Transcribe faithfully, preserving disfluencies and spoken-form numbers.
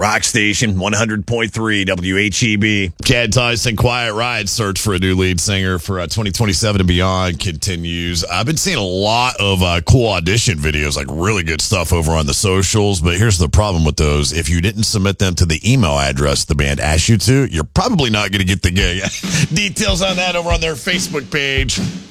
Rock Station, one hundred point three W H E B. Cad Tyson, Quiet Riot, search for a new lead singer for uh, twenty twenty-seven and beyond continues. I've been seeing a lot of uh, cool audition videos, like really good stuff over on the socials, but here's the problem with those. If you didn't submit them to the email address the band asked you to, you're probably not going to get the gig. Details on that over on their Facebook page.